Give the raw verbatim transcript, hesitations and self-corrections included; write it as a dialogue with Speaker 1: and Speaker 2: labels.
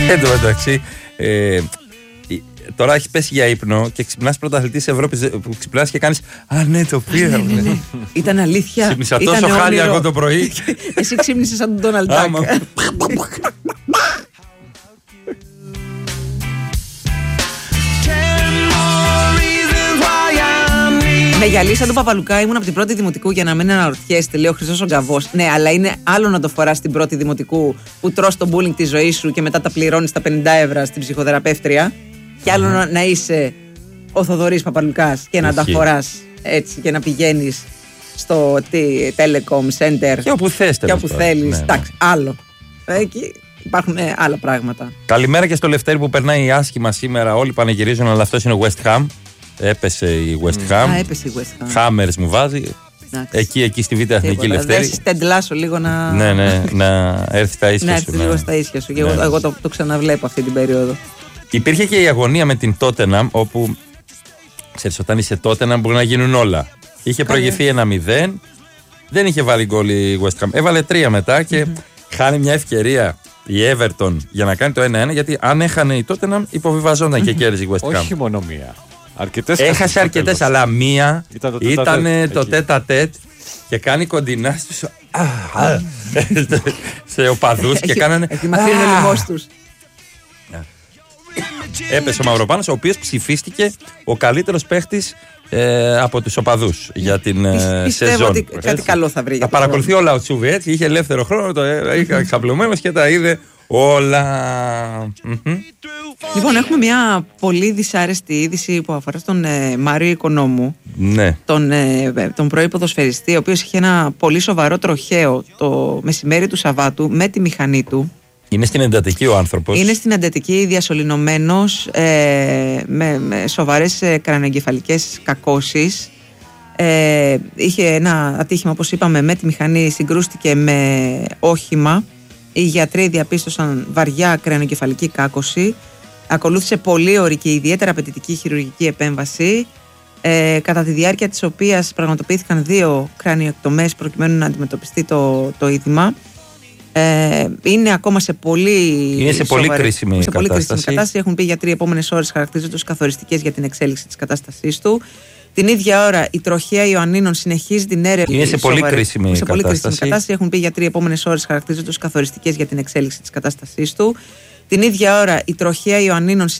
Speaker 1: Εν τω μεταξύ, ε, τώρα έχει πέσει για ύπνο και ξυπνάς πρωταθλητής Ευρώπης που ξυπνάς και κάνεις «Α, ναι, το πήρα».
Speaker 2: Ναι, ναι, ναι. Ήταν αλήθεια.
Speaker 1: Ξύπνησα τόσο χάλια εγώ το πρωί.
Speaker 2: Εσύ ξύπνησες σαν τον Ντόναλντ Ντακ. Με γυαλί σαν τον Παπαλουκά ήμουν από την πρώτη δημοτικού για να μην αναρωτιέστε, λέει ο Χρυσός ο Γκαβός. Ναι, αλλά είναι άλλο να το φοράς στην πρώτη δημοτικού που τρως το bullying της ζωής σου και μετά τα πληρώνεις τα πενήντα ευρώ στην ψυχοθεραπεύτρια. Και άλλο να, να είσαι ο Θοδωρής Παπαλουκάς και να τα φοράς έτσι και να πηγαίνεις στο τι, Telecom Center.
Speaker 1: Και όπου θες,
Speaker 2: και όπου θέλεις. Εντάξει, ναι, ναι. Άλλο. Εκεί υπάρχουν ε, άλλα πράγματα.
Speaker 1: Καλημέρα και στο Λευτέρη που περνάει άσχημα σήμερα. Όλοι πανηγυρίζουν, αλλά αυτός είναι ο West Ham. Έπεσε η West Ham.
Speaker 2: Α, έπεσε η West Ham.
Speaker 1: Χάμερς μου βάζει. Εκεί, εκεί στη Β' Εθνική Λευτέρη.
Speaker 2: Δεν στεντλάσω λίγο να.
Speaker 1: Ναι, ναι, να έρθει στα ίσια
Speaker 2: να
Speaker 1: σου.
Speaker 2: Να έρθει λίγο στα ίσια σου. Και ναι. εγώ, εγώ το, το ξαναβλέπω αυτή την περίοδο.
Speaker 1: Υπήρχε και η αγωνία με την Tottenham, όπου ξέρεις, όταν είσαι Tottenham μπορεί να γίνουν όλα. Είχε προηγηθεί ένα μηδέν, δεν είχε βάλει γκολ η West Ham. Έβαλε τρία μετά και mm-hmm. χάνει μια ευκαιρία η Everton για να κάνει το ένα ένα, γιατί αν έχανε η Tottenham υποβιβαζόταν mm-hmm. και κέρδιζε η West Ham.
Speaker 3: Όχι μόνο μία. Αρκετές
Speaker 1: έχασε αρκετές, αλλά μία ήταν το τέτα τέτ και κάνει κοντινά στους σε οπαδούς και κάνανε.
Speaker 2: Έχει μαθαίνει ο λαιμός τους.
Speaker 1: Έπεσε ο Μαυροπάνος, ο οποίος ψηφίστηκε ο καλύτερος παίχτης ε, από τους οπαδούς για την ε,
Speaker 2: Πιστεύω
Speaker 1: σεζόν.
Speaker 2: Ότι κάτι έτσι. Καλό θα βρει.
Speaker 1: Θα παρακολουθεί όλα ο Τσούβι, έτσι. Είχε ελεύθερο χρόνο, το είχε εξαπλωμένος και τα είδε όλα. Mm-hmm.
Speaker 2: Λοιπόν, έχουμε μια πολύ δυσάρεστη είδηση που αφορά στον ε, Μάριο Οικονόμου.
Speaker 1: Ναι.
Speaker 2: Τον, ε, τον πρώην ποδοσφαιριστή, ο οποίος είχε ένα πολύ σοβαρό τροχαίο το μεσημέρι του Σαββάτου με τη μηχανή του.
Speaker 1: Είναι στην εντατική ο άνθρωπος.
Speaker 2: Είναι στην εντατική διασωληνωμένος ε, με, με σοβαρές ε, κρανιοεγκεφαλικές κακώσεις. Ε, είχε ένα ατύχημα, όπως είπαμε, με τη μηχανή, συγκρούστηκε με όχημα. Οι γιατροί διαπίστωσαν βαριά κρανιοεγκεφαλική κάκωση. Ακολούθησε πολύ ωρή και ιδιαίτερα απαιτητική χειρουργική επέμβαση, ε, κατά τη διάρκεια της οποίας πραγματοποιήθηκαν δύο κρανιοεκτομές προκειμένου να αντιμετωπιστεί το, το είδημα. Ε, είναι ακόμα σε πολύ,
Speaker 1: είναι σε πολύ
Speaker 2: σοβαρή,
Speaker 1: κρίσιμη,
Speaker 2: σε πολύ
Speaker 1: κατάσταση.
Speaker 2: κρίσιμη κατάσταση. Έχουν πει οι γιατροί οι επόμενες ώρες χαρακτηρίζονται ως καθοριστικές για την εξέλιξη της κατάστασής του. Την ίδια ώρα η τροχαία Ιωαννίνων συνεχίζει την έρευνα.
Speaker 1: Είναι σε πολύ
Speaker 2: σοβαρή,
Speaker 1: κρίσιμη,
Speaker 2: σε πολύ
Speaker 1: κατάσταση.
Speaker 2: κρίσιμη κατάσταση. Έχουν πει οι γιατροί οι επόμενες ώρες χαρακτηρίζονται ως καθοριστικές για την εξέλιξη της κατάστασής του. Την ίδια ώρα η τροχαία Ιωαννίνων